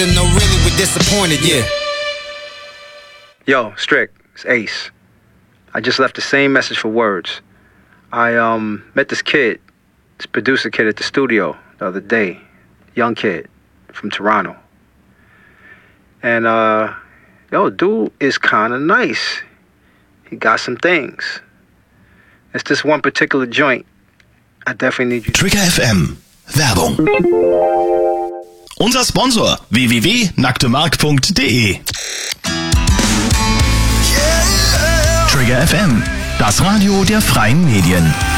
No, really, we're disappointed, yeah. Yo, Strick, it's Ace. I just left the same message for words. I met this kid, this producer kid at the studio the other day. Young kid from Toronto. And, dude is kind of nice. He got some things. It's this one particular joint. I definitely need you. Trigger FM. Werbung. Unser Sponsor www.nacktemark.de. Trigger FM, das Radio der freien Medien.